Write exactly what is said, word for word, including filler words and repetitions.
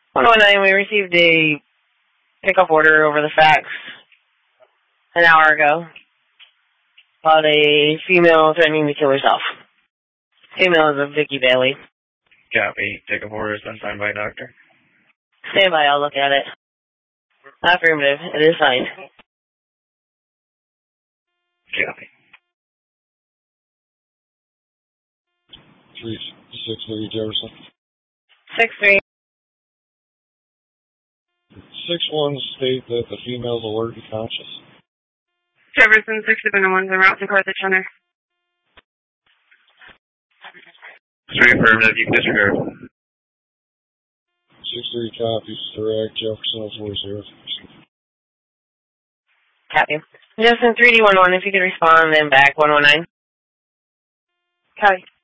one oh nine, we received a pickup order over the fax an hour ago about a female threatening to kill herself. Female is a Vicky Bailey. Copy. Pickup order has been signed by a doctor. Stand by, I'll look at it. Affirmative, it is signed. Copy. three six three Jefferson. six three. six one state that the female's alert and conscious. Jefferson, six seven oh one, en route to Carthage Center. Three affirmative, you can disregard. six three copies, direct, Jefferson oh four zero. Copy. Justin, three D one one, if you could respond, then back one oh nine. Copy.